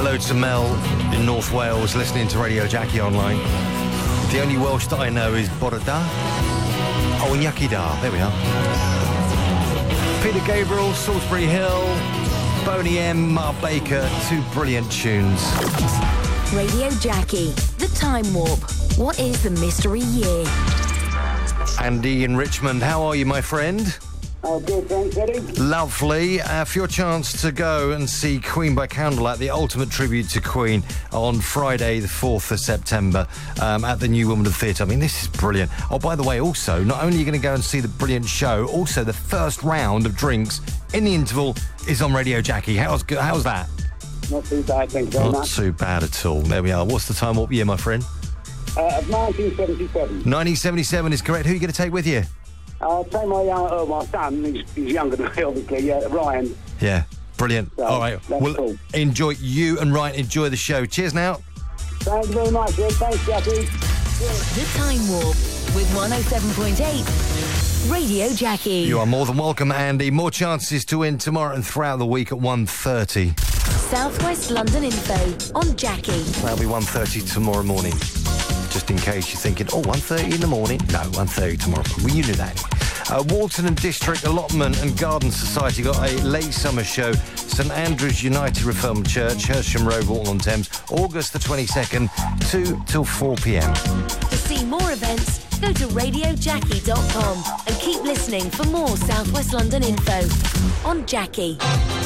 Hello to Mel in North Wales, listening to Radio Jackie online. The only Welsh that I know is Bore da. Oh, and Yucky da. There we are. Peter Gabriel, Salisbury Hill, Boney M, Mark Baker. Two brilliant tunes. Radio Jackie, The Time Warp. What is the mystery year? Andy in Richmond, how are you, my friend? Oh, good, thanks, Eddie. Lovely. For your chance to go and see Queen by Candlelight, the ultimate tribute to Queen, on Friday, the 4th of September, at the New Wimbledon Theatre. I mean, this is brilliant. Oh, by the way, also, not only are you going to go and see the brilliant show, also the first round of drinks in the interval is on Radio Jackie. How's that? Not too bad, thank you very much. Not too bad at all. There we are. What's the time warp year, my friend? Of 1977. 1977 is correct. Who are you going to take with you? I'll take my son, he's younger than me, obviously, Ryan. Yeah, brilliant. So, all right, well, cool. Enjoy you and Ryan. Enjoy the show. Cheers now. Thank you very much, Ed. Thanks, Jackie. The Time Warp with 107.8 Radio Jackie. You are more than welcome, Andy. More chances to win tomorrow and throughout the week at 1:30. Southwest London info on Jackie. That'll be 1:30 tomorrow morning. Just in case you're thinking, 1:30 in the morning. No, 1:30 tomorrow. Well, you knew that. Walton and District Allotment and Garden Society got a late summer show. St Andrew's United Reformed Church, Hersham Road, Walton-on-Thames, August the 22nd, 2 till 4 p.m. To see more events, go to radiojackie.com and keep listening for more Southwest London info on Jackie.